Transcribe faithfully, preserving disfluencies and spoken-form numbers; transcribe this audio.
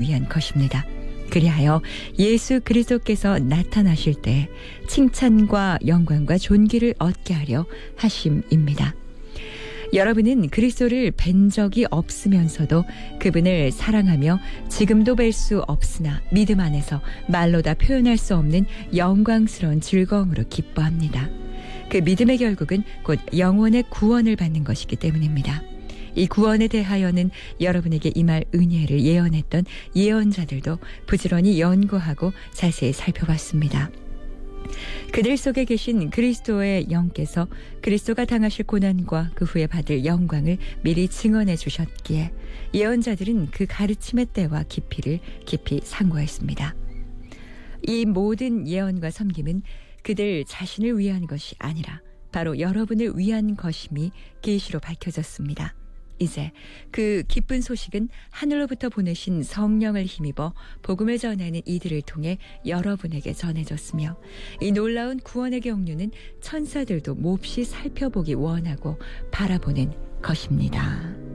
위한 것입니다. 그리하여 예수 그리스도께서 나타나실 때 칭찬과 영광과 존귀를 얻게 하려 하심입니다. 여러분은 그리스도를 뵌 적이 없으면서도 그분을 사랑하며 지금도 뵐 수 없으나 믿음 안에서 말로 다 표현할 수 없는 영광스러운 즐거움으로 기뻐합니다. 그 믿음의 결국은 곧 영혼의 구원을 받는 것이기 때문입니다. 이 구원에 대하여는 여러분에게 임할 은혜를 예언했던 예언자들도 부지런히 연구하고 자세히 살펴봤습니다. 그들 속에 계신 그리스도의 영께서 그리스도가 당하실 고난과 그 후에 받을 영광을 미리 증언해 주셨기에 예언자들은 그 가르침의 때와 깊이를 깊이 상고했습니다. 이 모든 예언과 섬김은 그들 자신을 위한 것이 아니라 바로 여러분을 위한 것임이 계시로 밝혀졌습니다. 이제 그 기쁜 소식은 하늘로부터 보내신 성령을 힘입어 복음을 전하는 이들을 통해 여러분에게 전해졌으며 이 놀라운 구원의 경륜은 천사들도 몹시 살펴보기 원하고 바라보는 것입니다.